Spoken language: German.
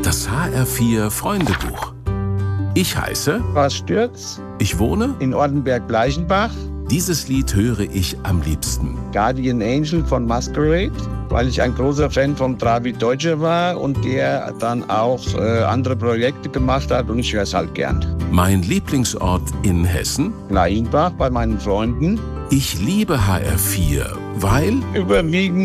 Das HR4 Freundebuch. Ich heiße Horst Stürz, Ich wohne in Ortenberg-Bleichenbach. Dieses Lied höre ich am liebsten. Guardian Angel von Masquerade, weil ich ein großer Fan von David Deutscher war und der dann auch andere Projekte gemacht hat und ich höre es halt gern. Mein Lieblingsort in Hessen. Bleichenbach bei meinen Freunden. Ich liebe HR4, weil Überwiegend